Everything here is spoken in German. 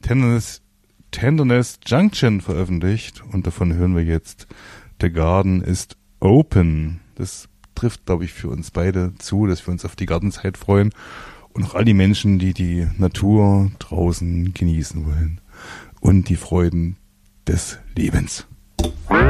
Tenderness Junction veröffentlicht und davon hören wir jetzt The Garden is Open. Das trifft, glaube ich, für uns beide zu, dass wir uns auf die Gartenzeit freuen und auch all die Menschen, die die Natur draußen genießen wollen und die Freuden des Lebens.